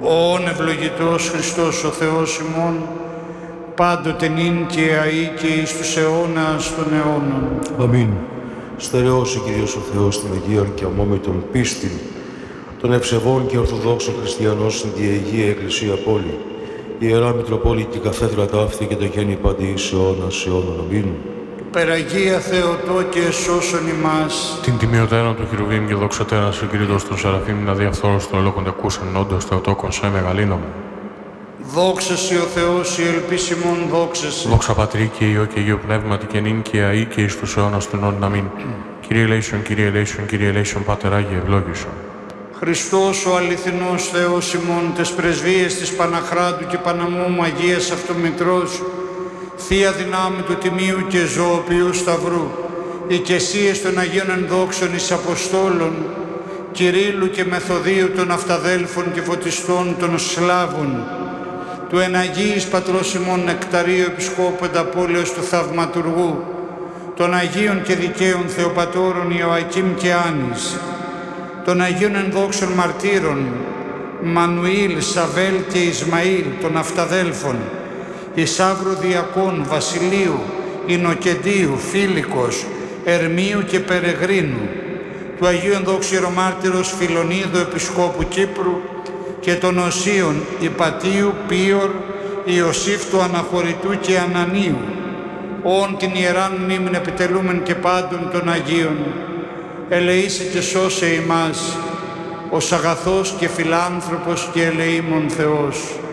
Ον ευλογητός Χριστός ο Θεός ημών, πάντοτε νυν και αεί και εις τους αιώνας των αιώνων. Αμήν. Στερεώσει Κύριος ο Θεός την Αγίαν και αμόμητον πίστην, των ευσεβών και ορθοδόξων χριστιανών στην Διαγία Εκκλησία Πόλη, Ιερά Μητροπόλη την καθέδρα ταύτη και το γέννη παντή εις αιώνας αιώνων. Αμήν. Περαγία Θεοτό και σώσον ημάς. Την τιμιωτέραν του Χερουβίμ και δοξωτέραν συγκρίτως των Σεραφείμ να διαφθόρως των ελόκων τεκούσαν όντως Θεοτόκον σε μεγαλύνομαι. Δόξα σοι ο Θεός, η ελπίσιμον δόξα σοι. Δόξα Πατρί και Υιό και Υιό Πνεύματι και νυν και αεί και εις τους αιώνας των αιώνων. Αμήν. Κύριε ελέησον, Κύριε ελέησον, Κύριε ελέησον, Πάτερ Άγιε ευλόγησον. Χριστός ο αληθινός Θεός ημών, τες πρεσβείες της Παναχράντου και Παναμόμου Αγίας Αυτομητρός, Θεία δυνάμει του Τιμίου και Ζωοποιού Σταυρού, οι οικεσίες των Αγίων Ενδόξων εις Αποστόλων, Κυρίλλου και Μεθοδίου των Αυταδέλφων και Φωτιστών των Σλάβων, του Εναγίης Πατρός ημών Νεκταρίου Επισκόπου Ενταπόλεως του Θαυματουργού, των Αγίων και Δικαίων Θεοπατώρων Ιωακήμ και Άνης, των Αγίων Ενδόξων Μαρτύρων Μανουήλ, Σαβέλ και Ισμαήλ των Αυταδέλφων, Ισάβρου Διακών, Βασιλείου, Ινοκεντίου, Φίλικος, Ερμίου και Περεγρίνου, του Αγίου Ενδόξου Ιερομάρτυρος Φιλονίδου Επισκόπου Κύπρου και των Οσίων Ιπατίου, Πίωρ, Ιωσήφ του Αναχωρητού και Ανανίου, όν την Ιεράν μνήμην επιτελούμεν και πάντων των Αγίων, ελεήσε και σώσε ημάς, ως αγαθός και φιλάνθρωπος και ελεήμων Θεός.